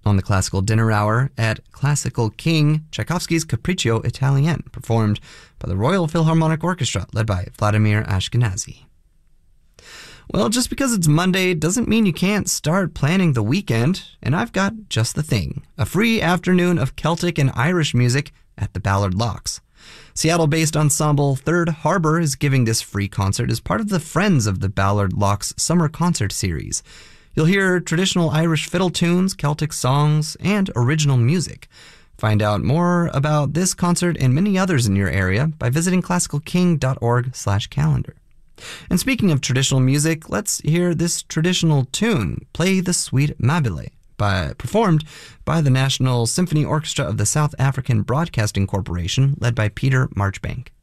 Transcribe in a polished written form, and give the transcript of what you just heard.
On the Classical Dinner Hour at Classical King, Tchaikovsky's Capriccio Italien, performed by the Royal Philharmonic Orchestra, led by Vladimir Ashkenazy. Well, just because it's Monday doesn't mean you can't start planning the weekend, and I've got just the thing. A free afternoon of Celtic and Irish music at the Ballard Locks. Seattle-based ensemble Third Harbor is giving this free concert as part of the Friends of the Ballard Locks Summer Concert Series. You'll hear traditional Irish fiddle tunes, Celtic songs, and original music. Find out more about this concert and many others in your area by visiting classicalking.org/calendar. And speaking of traditional music, let's hear this traditional tune, Play the Sweet Mabile, performed by the National Symphony Orchestra of the South African Broadcasting Corporation, led by Peter Marchbank.